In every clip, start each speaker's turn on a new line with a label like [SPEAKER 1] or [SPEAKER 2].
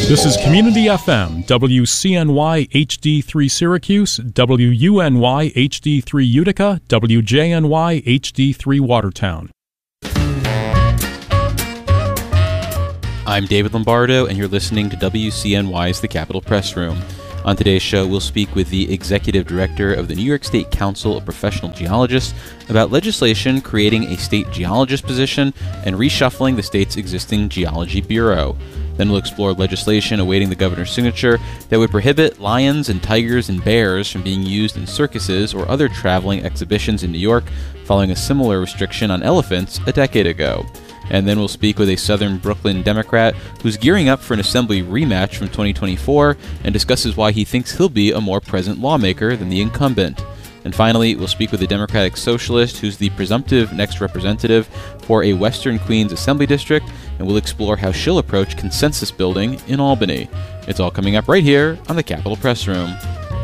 [SPEAKER 1] This is Community FM, WCNY HD3 Syracuse, WUNY HD3 Utica, WJNY HD3 Watertown.
[SPEAKER 2] I'm David Lombardo, and you're listening to WCNY's The Capitol Press Room. On today's show, we'll speak with the Executive Director of the New York State Council of Professional Geologists about legislation creating a state geologist position and reshuffling the state's existing geology bureau. Then we'll explore legislation awaiting the governor's signature that would prohibit lions and tigers and bears from being used in circuses or other traveling exhibitions in New York, following a similar restriction on elephants a decade ago. And then we'll speak with a Southern Brooklyn Democrat who's gearing up for an assembly rematch from 2024 and discusses why he thinks he'll be a more present lawmaker than the incumbent. And finally, we'll speak with a Democratic Socialist who's the presumptive next representative for a Western Queens Assembly District, and we'll explore how she'll approach consensus building in Albany. It's all coming up right here on the Capitol Press Room.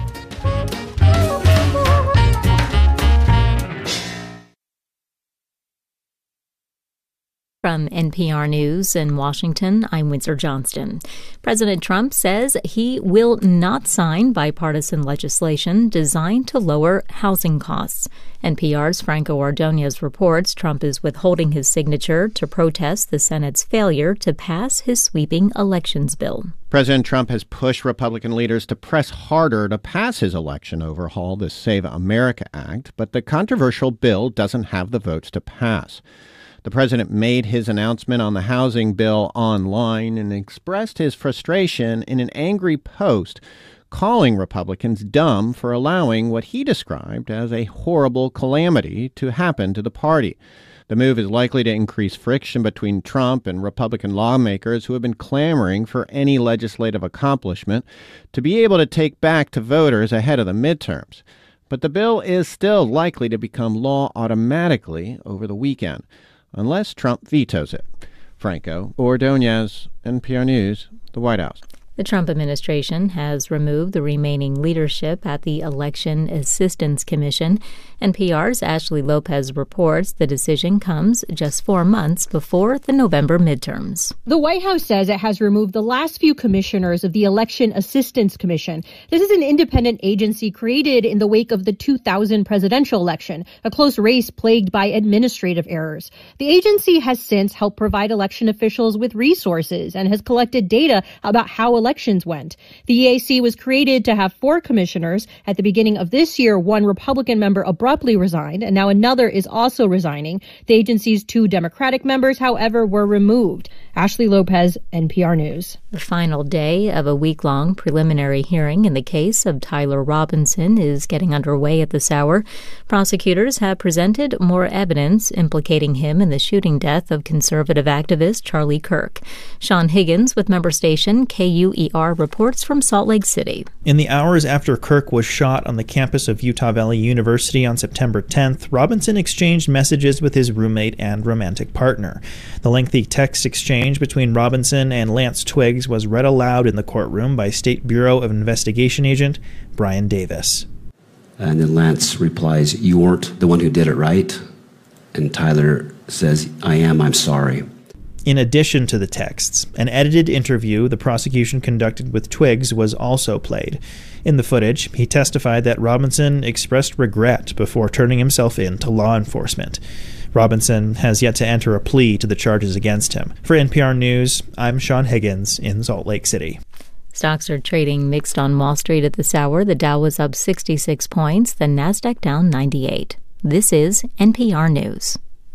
[SPEAKER 3] From NPR News in Washington, I'm Windsor Johnston. President Trump says he will not sign bipartisan legislation designed to lower housing costs. NPR's Franco Ordonez reports Trump is withholding his signature to protest the Senate's failure to pass his sweeping elections bill.
[SPEAKER 4] President Trump has pushed Republican leaders to press harder to pass his election overhaul, the Save America Act, but the controversial bill doesn't have the votes to pass. The president made his announcement on the housing bill online and expressed his frustration in an angry post, calling Republicans dumb for allowing what he described as a horrible calamity to happen to the party. The move is likely to increase friction between Trump and Republican lawmakers who have been clamoring for any legislative accomplishment to be able to take back to voters ahead of the midterms. But the bill is still likely to become law automatically over the weekend, unless Trump vetoes it. Franco Ordonez, NPR News, the White House.
[SPEAKER 3] The Trump administration has removed the remaining leadership at the Election Assistance Commission. NPR's Ashley Lopez reports the decision comes just 4 months before the November midterms.
[SPEAKER 5] The White House says it has removed the last few commissioners of the Election Assistance Commission. This is an independent agency created in the wake of the 2000 presidential election, a close race plagued by administrative errors. The agency has since helped provide election officials with resources and has collected data about how elections went. The EAC was created to have 4 commissioners. At the beginning of this year, one Republican member abruptly resigned, and now another is also resigning. The agency's 2 Democratic members, however, were removed. Ashley Lopez, NPR News.
[SPEAKER 3] The final day of a week-long preliminary hearing in the case of Tyler Robinson is getting underway at this hour. Prosecutors have presented more evidence implicating him in the shooting death of conservative activist Charlie Kirk. Sean Higgins with member station KUER reports from Salt Lake City.
[SPEAKER 6] In the hours after Kirk was shot on the campus of Utah Valley University on September 10th, Robinson exchanged messages with his roommate and romantic partner. The lengthy text exchange between Robinson and Lance Twiggs was read aloud in the courtroom by State Bureau of Investigation agent Brian Davis.
[SPEAKER 7] And then Lance replies, "You weren't the one who did it, right?" And Tyler says, "I am, I'm sorry."
[SPEAKER 6] In addition to the texts, an edited interview the prosecution conducted with Twiggs was also played. In the footage, he testified that Robinson expressed regret before turning himself in to law enforcement. Robinson has yet to enter a plea to the charges against him. For NPR News, I'm Sean Higgins in Salt Lake City.
[SPEAKER 3] Stocks are trading mixed on Wall Street at this hour. The Dow was up 66 points, the Nasdaq down 98. This is NPR News.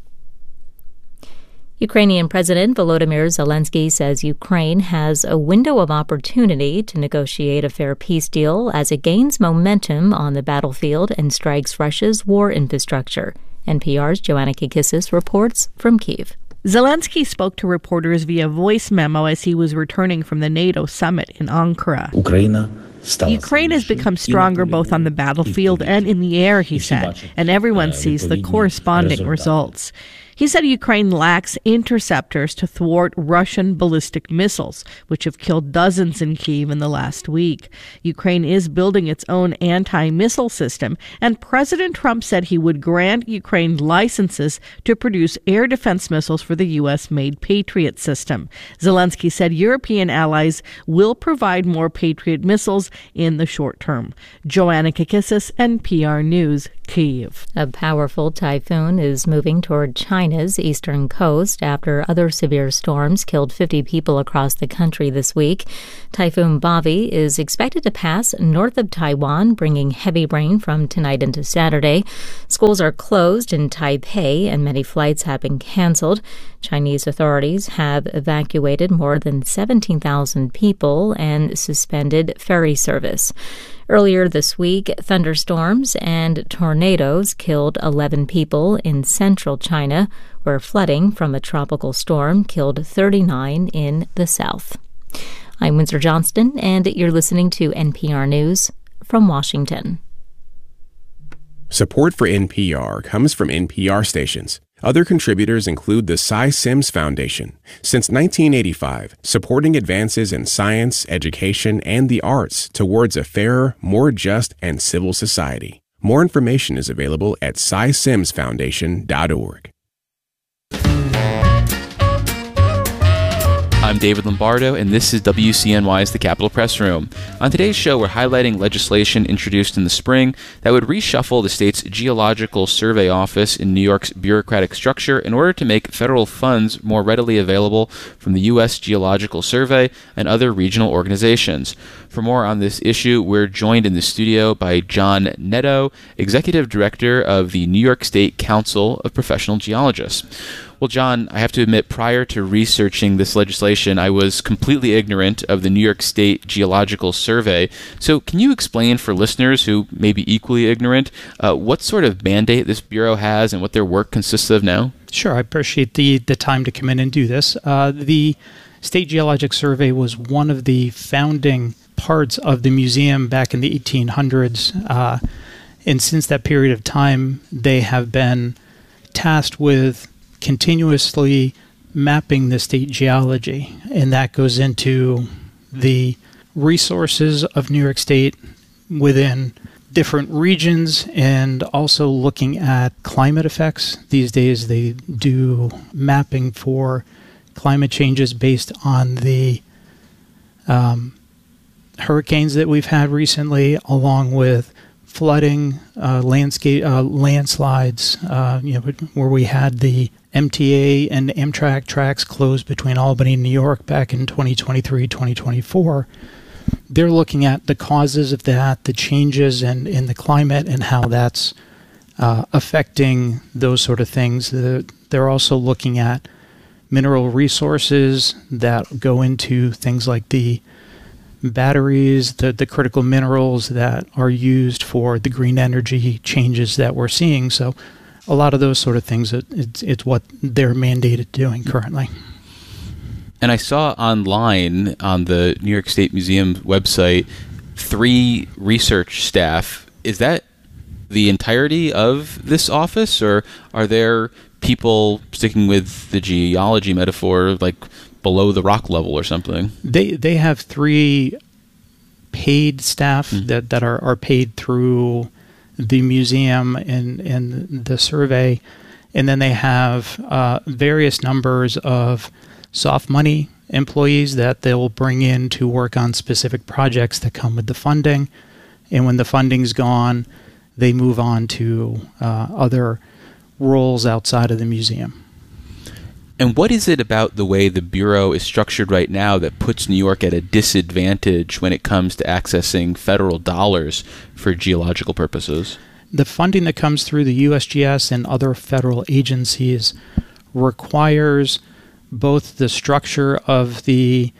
[SPEAKER 3] Ukrainian President Volodymyr Zelensky says Ukraine has a window of opportunity to negotiate a fair peace deal as it gains momentum on the battlefield and strikes Russia's war infrastructure. NPR's Joanna Kikissis reports from Kyiv.
[SPEAKER 8] Zelensky spoke to reporters via voice memo as he was returning from the NATO summit in Ankara. Ukraine has become stronger both on the battlefield and in the air, he said, and everyone sees the corresponding results. He said Ukraine lacks interceptors to thwart Russian ballistic missiles, which have killed dozens in Kyiv in the last week. Ukraine is building its own anti-missile system, and President Trump said he would grant Ukraine licenses to produce air defense missiles for the U.S.-made Patriot system. Zelensky said European allies will provide more Patriot missiles in the short term. Joanna Kakissis, NPR News, Kyiv.
[SPEAKER 3] A powerful typhoon is moving toward China's eastern coast after other severe storms killed 50 people across the country this week. Typhoon Bavi is expected to pass north of Taiwan, bringing heavy rain from tonight into Saturday. Schools are closed in Taipei and many flights have been canceled. Chinese authorities have evacuated more than 17,000 people and suspended ferry service. Earlier this week, thunderstorms and tornadoes killed 11 people in central China, where flooding from a tropical storm killed 39 in the south. I'm Windsor Johnston, and you're listening to NPR News from Washington.
[SPEAKER 9] Support for NPR comes from NPR stations. Other contributors include the Cy Sims Foundation. Since 1985, supporting advances in science, education, and the arts towards a fairer, more just, and civil society. More information is available at cysimsfoundation.org.
[SPEAKER 2] I'm David Lombardo, and this is WCNY's The Capitol Press Room. On today's show, we're highlighting legislation introduced in the spring that would reshuffle the state's Geological Survey Office in New York's bureaucratic structure in order to make federal funds more readily available from the U.S. Geological Survey and other regional organizations. For more on this issue, we're joined in the studio by John Netto, Executive Director of the New York State Council of Professional Geologists. Well, John, I have to admit, prior to researching this legislation, I was completely ignorant of the New York State Geological Survey. So can you explain for listeners who may be equally ignorant what sort of mandate this bureau has and what their work consists of now?
[SPEAKER 10] Sure. I appreciate the time to come in and do this. The State Geologic Survey was one of the founding parts of the museum back in the 1800s. And since that period of time, they have been tasked with continuously mapping the state geology, and that goes into the resources of New York State within different regions and also looking at climate effects. These days they do mapping for climate changes based on the hurricanes that we've had recently, along with flooding, landslides, where we had the MTA and Amtrak tracks closed between Albany and New York back in 2023, 2024. They're looking at the causes of that, the changes in the climate, and how that's affecting those sort of things. They're also looking at mineral resources that go into things like the batteries, the critical minerals that are used for the green energy changes that we're seeing. So a lot of those sort of things, it's what they're mandated doing currently.
[SPEAKER 2] And I saw online on the New York State Museum website 3 research staff. Is that the entirety of this office, or are there people, sticking with the geology metaphor, like below the rock level or something?
[SPEAKER 10] They have 3 paid staff that are paid through the museum and the survey, and then they have various numbers of soft money employees that they'll bring in to work on specific projects that come with the funding, and when the funding's gone, they move on to other roles outside of the museum.
[SPEAKER 2] And what is it about the way the Bureau is structured right now that puts New York at a disadvantage when it comes to accessing federal dollars for geological purposes?
[SPEAKER 10] The funding that comes through the USGS and other federal agencies requires both the structure of the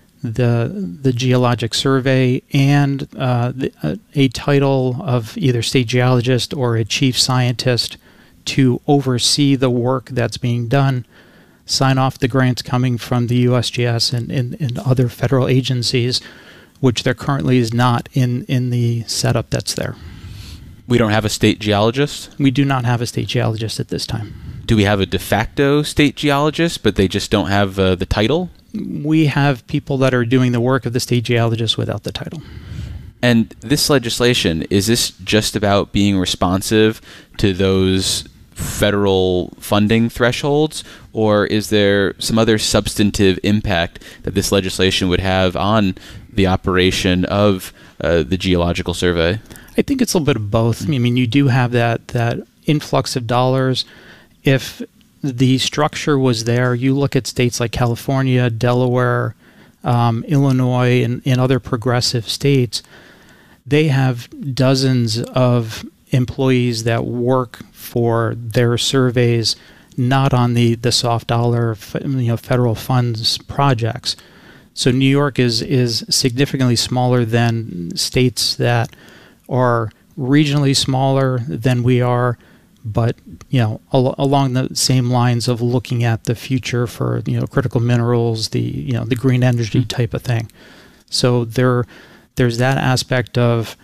[SPEAKER 10] geologic survey and a title of either state geologist or a chief scientist to oversee the work that's being done, sign off the grants coming from the USGS and other federal agencies, which there currently is not in the setup that's there.
[SPEAKER 2] We don't have a state geologist?
[SPEAKER 10] We do not have a state geologist at this time.
[SPEAKER 2] do we have a de facto state geologist, but they just don't have the title?
[SPEAKER 10] We have people that are doing the work of the state geologist without the title.
[SPEAKER 2] And this legislation, is this just about being responsive to those federal funding thresholds, or is there some other substantive impact that this legislation would have on the operation of the Geological Survey?
[SPEAKER 10] I think it's a little bit of both. I mean, you do have that influx of dollars. If the structure was there, you look at states like California, Delaware, Illinois, and other progressive states, they have dozens of employees that work for their surveys, not on the soft dollar, federal funds projects. So New York is significantly smaller than states that are regionally smaller than we are, but along the same lines of looking at the future for critical minerals, the green energy type of thing. So there's that aspect of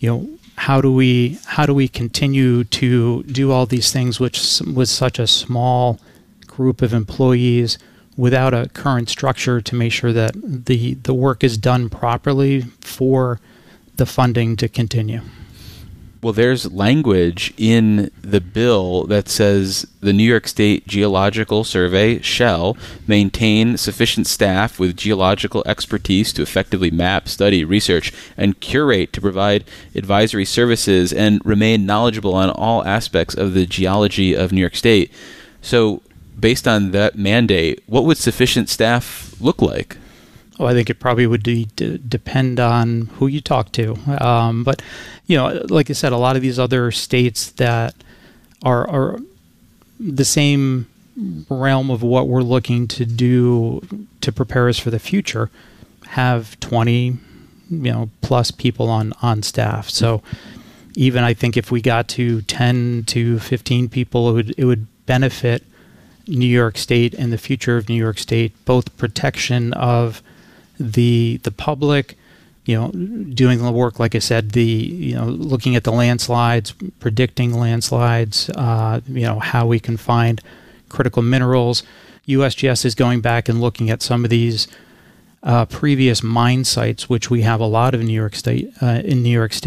[SPEAKER 10] how do we continue to do all these things with such a small group of employees without a current structure to make sure that the work is done properly for the funding to continue.
[SPEAKER 2] Well, there's language in the bill that says the New York State Geological Survey shall maintain sufficient staff with geological expertise to effectively map, study, research, and curate to provide advisory services and remain knowledgeable on all aspects of the geology of New York State. So, based on that mandate, what would sufficient staff look like?
[SPEAKER 10] Oh, I think it probably would depend on who you talk to. But, like I said, a lot of these other states that are the same realm of what we're looking to do to prepare us for the future have 20, plus people on staff. So even I think if we got to 10 to 15 people, it would benefit New York State and the future of New York State, both protection of the public, doing the work, like I said, looking at the landslides, predicting landslides, how we can find critical minerals. USGS is going back and looking at some of these previous mine sites, which we have a lot of in New York State, in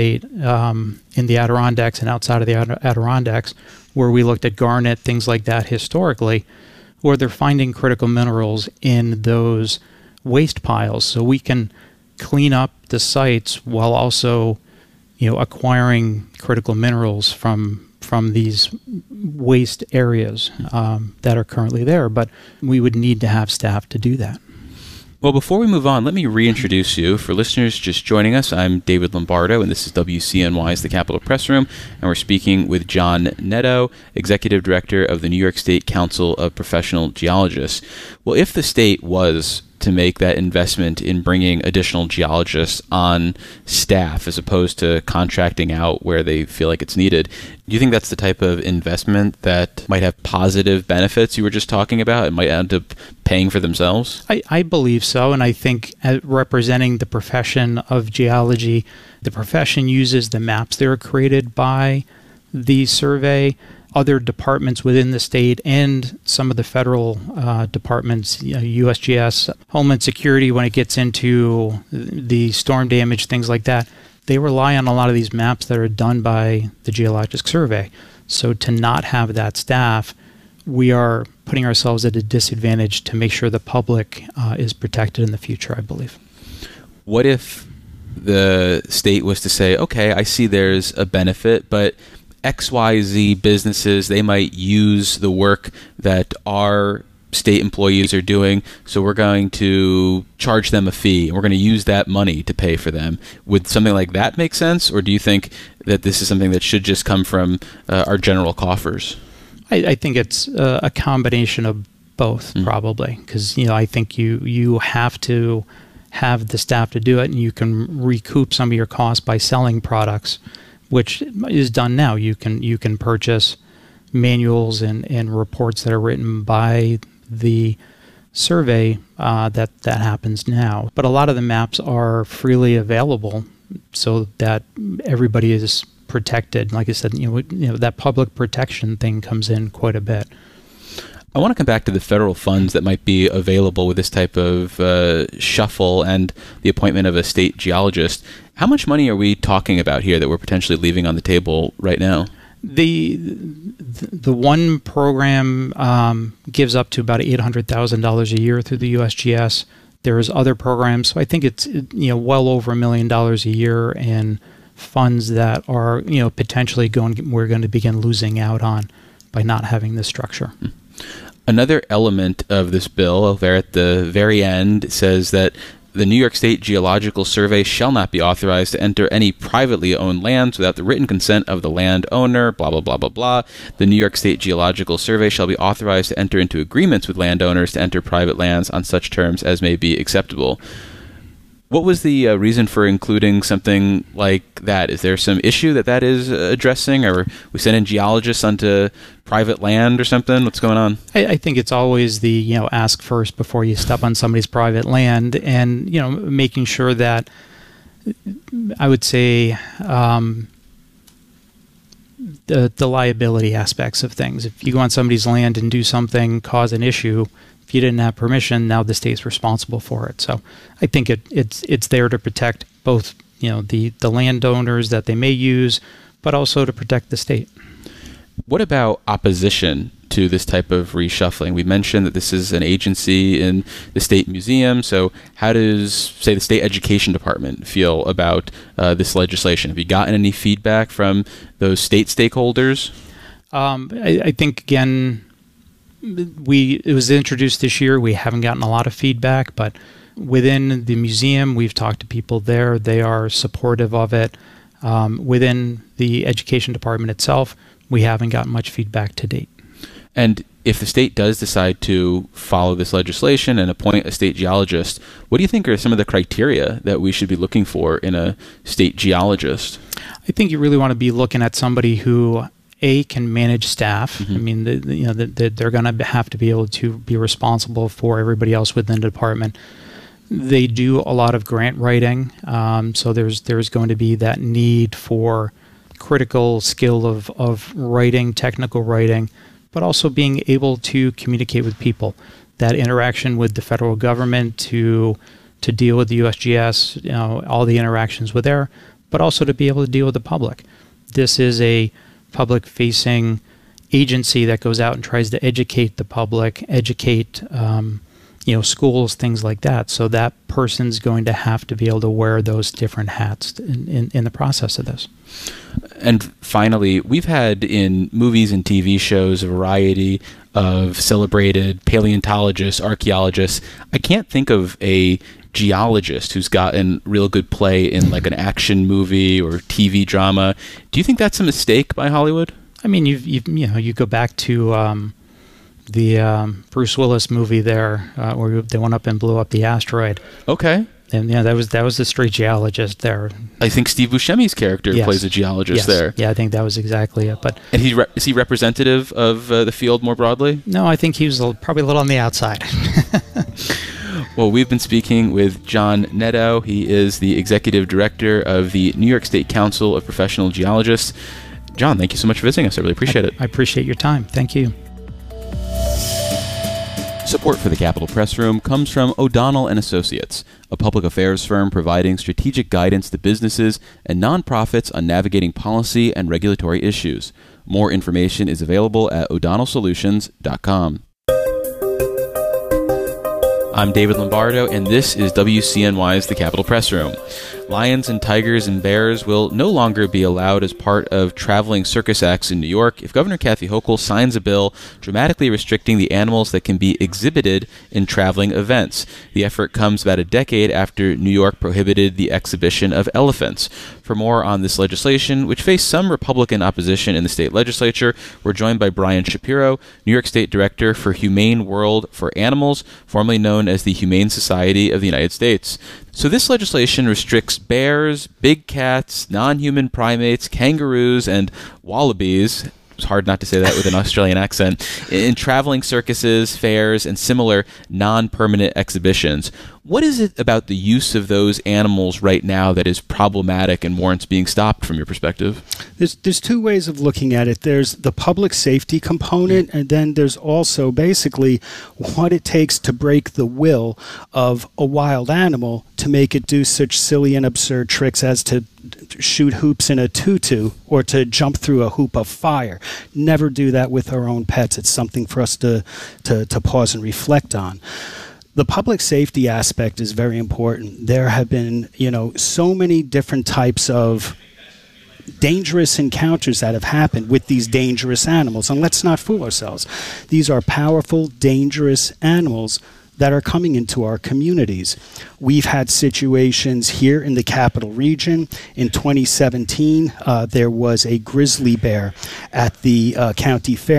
[SPEAKER 10] the Adirondacks and outside of the Adirondacks, where we looked at garnet, things like that historically, where they're finding critical minerals in those waste piles. So we can clean up the sites while also, acquiring critical minerals from these waste areas that are currently there. But we would need to have staff to do that.
[SPEAKER 2] Well, before we move on, let me reintroduce you. For listeners just joining us, I'm David Lombardo, and this is WCNY's The Capitol Press Room, and we're speaking with John Netto, Executive Director of the New York State Council of Professional Geologists. Well, if the state was to make that investment in bringing additional geologists on staff as opposed to contracting out where they feel like it's needed, do you think that's the type of investment that might have positive benefits you were just talking about? It might end up paying for themselves?
[SPEAKER 10] I believe so, and I think representing the profession of geology, the profession uses the maps that are created by the survey. Other departments within the state and some of the federal departments, USGS, Homeland Security, when it gets into the storm damage, things like that, they rely on a lot of these maps that are done by the Geologic Survey. So to not have that staff, we are putting ourselves at a disadvantage to make sure the public is protected in the future, I believe.
[SPEAKER 2] What if the state was to say, okay, I see there's a benefit, but XYZ businesses, they might use the work that our state employees are doing, so we're going to charge them a fee, and we're going to use that money to pay for them. Would something like that make sense, or do you think that this is something that should just come from our general coffers?
[SPEAKER 10] I think it's a combination of both, probably, because I think you have to have the staff to do it, and you can recoup some of your costs by selling products, which is done now. You can purchase manuals and reports that are written by the survey. That happens now. But a lot of the maps are freely available, so that everybody is protected. Like I said, that public protection thing comes in quite a bit.
[SPEAKER 2] I want to come back to the federal funds that might be available with this type of shuffle and the appointment of a state geologist. How much money are we talking about here that we're potentially leaving on the table right now?
[SPEAKER 10] The one program gives up to about $800,000 a year through the USGS. There's other programs, so I think it's well over $1 million a year in funds that are potentially we're going to begin losing out on by not having this structure.
[SPEAKER 2] Another element of this bill, there at the very end, says that the New York State Geological Survey shall not be authorized to enter any privately owned lands without the written consent of the landowner, blah, blah, blah, blah, blah. The New York State Geological Survey shall be authorized to enter into agreements with landowners to enter private lands on such terms as may be acceptable. What was the reason for including something like that? Is there some issue that is addressing, or we send in geologists onto private land or something? What's going on?
[SPEAKER 10] I think it's always the ask first before you step on somebody's private land, and making sure that I would say the liability aspects of things. If you go on somebody's land and do something, cause an issue, if you didn't have permission, now the state's responsible for it. So I think it's there to protect both the landowners that they may use, but also to protect the state.
[SPEAKER 2] What about opposition to this type of reshuffling? We mentioned that this is an agency in the state museum. So how does, say, the state education department feel about this legislation? Have you gotten any feedback from those state stakeholders?
[SPEAKER 10] I think, again, it was introduced this year. We haven't gotten a lot of feedback, but within the museum, we've talked to people there. They are supportive of it. Within the education department itself, we haven't gotten much feedback to date.
[SPEAKER 2] And if the state does decide to follow this legislation and appoint a state geologist, what do you think are some of the criteria that we should be looking for in a state geologist?
[SPEAKER 10] I think you really want to be looking at somebody who can manage staff.
[SPEAKER 2] Mm-hmm.
[SPEAKER 10] I mean, they're going to have to be able to be responsible for everybody else within the department. They do a lot of grant writing, so there's going to be that need for critical skill of writing, technical writing, but also being able to communicate with people. That interaction with the federal government to deal with the USGS, all the interactions with there, but also to be able to deal with the public. This is a public-facing agency that goes out and tries to educate the public, educate schools, things like that. So that person's going to have to be able to wear those different hats in the process of this.
[SPEAKER 2] And finally, we've had in movies and TV shows a variety of celebrated paleontologists, archaeologists. I can't think of a geologist who's gotten real good play in like an action movie or TV drama. Do you think that's a mistake by Hollywood?
[SPEAKER 10] I mean, you go back to the Bruce Willis movie there, where they went up and blew up the asteroid.
[SPEAKER 2] Okay.
[SPEAKER 10] And that was the straight geologist there.
[SPEAKER 2] I think Steve Buscemi's character plays a geologist there.
[SPEAKER 10] Yeah, I think that was exactly it. But
[SPEAKER 2] and is he representative of the field more broadly?
[SPEAKER 10] No, I think he was probably a little on the outside.
[SPEAKER 2] Well, we've been speaking with John Netto. He is the executive director of the New York State Council of Professional Geologists. John, thank you so much for visiting us. I really appreciate it.
[SPEAKER 10] I appreciate your time. Thank you.
[SPEAKER 2] Support for the Capitol Press Room comes from O'Donnell & Associates, a public affairs firm providing strategic guidance to businesses and nonprofits on navigating policy and regulatory issues. More information is available at o'donnellsolutions.com. I'm David Lombardo, and this is WCNY's The Capitol Press Room. Lions and tigers and bears will no longer be allowed as part of traveling circus acts in New York if Governor Kathy Hochul signs a bill dramatically restricting the animals that can be exhibited in traveling events. The effort comes about a decade after New York prohibited the exhibition of elephants. For more on this legislation, which faced some Republican opposition in the state legislature, we're joined by Brian Shapiro, New York State Director for Humane World for Animals, formerly known as the Humane Society of the United States. So this legislation restricts bears, big cats, non-human primates, kangaroos, and wallabies. It's hard not to say that with an Australian accent. In traveling circuses, fairs, and similar non-permanent exhibitions, what is it about the use of those animals right now that is problematic and warrants being stopped from your perspective?
[SPEAKER 11] There's two ways of looking at it. There's the public safety component, and then there's also basically what it takes to break the will of a wild animal to make it do such silly and absurd tricks as to shoot hoops in a tutu or to jump through a hoop of fire. Never do that with our own pets. It's something for us to pause and reflect on. The public safety aspect is very important. There have been, so many different types of dangerous encounters that have happened with these dangerous animals. And let's not fool ourselves. These are powerful, dangerous animals that are coming into our communities. We've had situations here in the Capital Region. In 2017, there was a grizzly bear at the county fair.